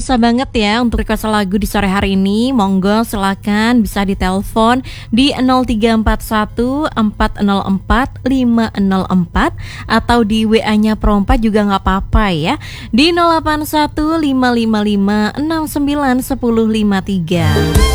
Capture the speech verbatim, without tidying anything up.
bisa banget ya untuk request lagu di sore hari ini. Monggo silakan bisa ditelepon di nol tiga empat satu empat nol empat lima nol empat atau di W A-nya Perompak juga nggak apa-apa ya. Di nol delapan satu lima lima lima enam sembilan satu nol lima tiga.